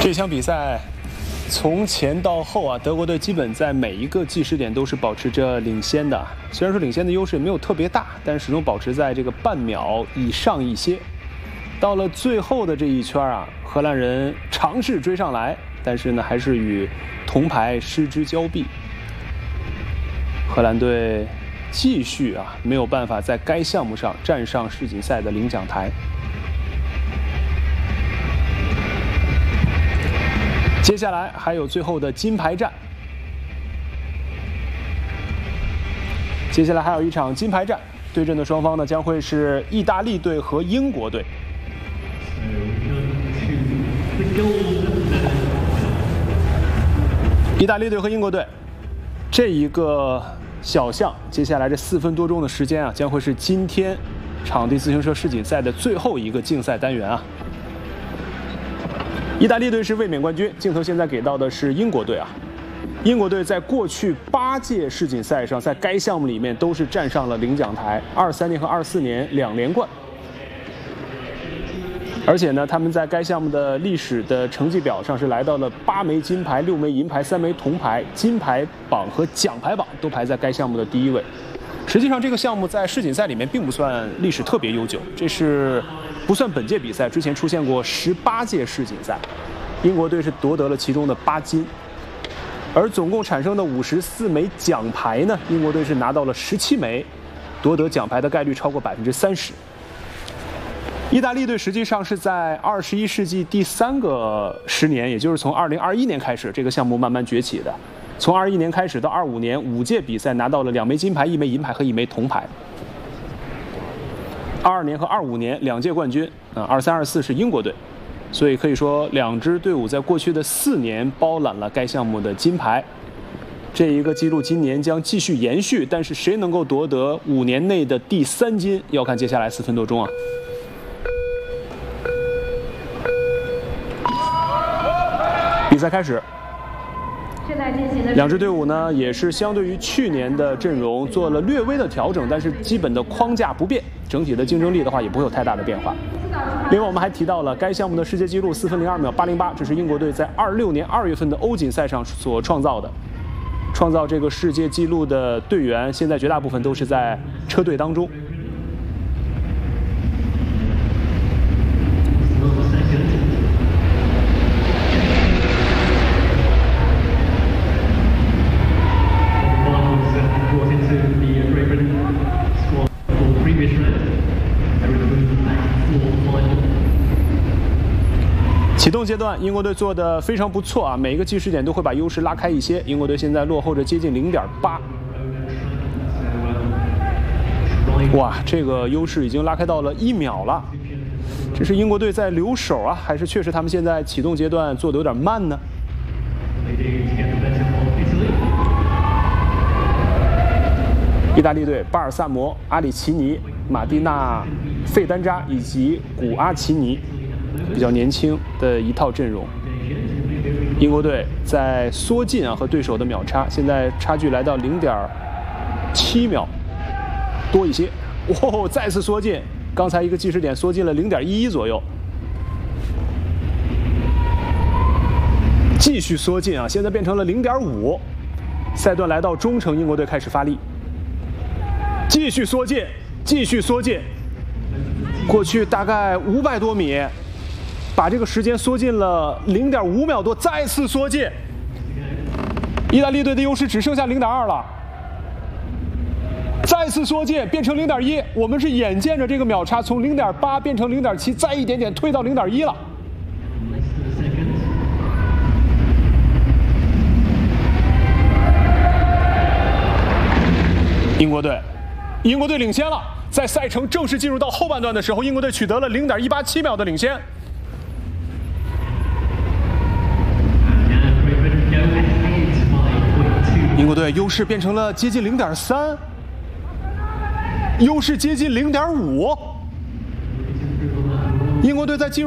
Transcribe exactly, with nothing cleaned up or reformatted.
这场比赛从前到后啊，德国队基本在每一个计时点都是保持着领先的。虽然说领先的优势也没有特别大，但是始终保持在这个半秒以上一些。到了最后的这一圈啊，荷兰人尝试追上来，但是呢，还是与铜牌失之交臂。荷兰队继续啊，没有办法在该项目上站上世锦赛的领奖台。接下来还有最后的金牌战，接下来还有一场金牌战，对阵的双方呢将会是意大利队和英国队。意大利队和英国队这一个小项，接下来这四分多钟的时间啊，将会是今天场地自行车世锦赛的最后一个竞赛单元啊。意大利队是卫冕冠军，镜头现在给到的是英国队啊。英国队在过去八届世锦赛上，在该项目里面都是站上了领奖台，二三年和二四年两连冠。而且呢，他们在该项目的历史的成绩表上是来到了八枚金牌、六枚银牌、三枚铜牌，金牌榜和奖牌榜都排在该项目的第一位。实际上，这个项目在世锦赛里面并不算历史特别悠久，这是不算本届比赛，之前出现过十八届世锦赛，英国队是夺得了其中的八金，而总共产生的五十四枚奖牌呢，英国队是拿到了十七枚，夺得奖牌的概率超过百分之三十。意大利队实际上是在二十一世纪第三个十年，也就是从二零二一年开始，这个项目慢慢崛起的。从二一年开始到二五年，五届比赛拿到了两枚金牌、一枚银牌和一枚铜牌。二二年和二五年两届冠军，啊，二三、二四是英国队，所以可以说两支队伍在过去的四年包揽了该项目的金牌。这一个记录今年将继续延续，但是谁能够夺得五年内的第三金，要看接下来四分多钟啊。比赛开始。两支队伍呢，也是相对于去年的阵容做了略微的调整，但是基本的框架不变，整体的竞争力的话也不会有太大的变化。另外，我们还提到了该项目的世界纪录四分零二秒八零八，这是英国队在二六年二月份的欧锦赛上所创造的。创造这个世界纪录的队员，现在绝大部分都是在车队当中。启动阶段，英国队做得非常不错啊，每一个计时点都会把优势拉开一些。英国队现在落后着接近零点八，哇，这个优势已经拉开到了一秒了。这是英国队在留手啊，还是确实他们现在启动阶段做得有点慢呢？意大利队巴尔萨摩、阿里奇尼、马蒂娜、费丹扎以及古阿奇尼。比较年轻的一套阵容。英国队在缩进啊和对手的秒差，现在差距来到零点七秒多一些。哇，再次缩进，刚才一个计时点缩进了零点一一左右，继续缩进啊，现在变成了零点五。赛段来到中程，英国队开始发力，继续缩进，继续缩进。过去大概五百多米。把这个时间缩进了零点五秒多，再次缩进。意大利队的优势只剩下零点二了，再次缩进，变成零点一。我们是眼见着这个秒差从零点八变成零点七，再一点点推到零点一了。英国队，英国队领先了。在赛程正式进入到后半段的时候，英国队取得了零点一八七秒的领先。英国队优势变成了接近零点三，优势接近零点五。英国队在进入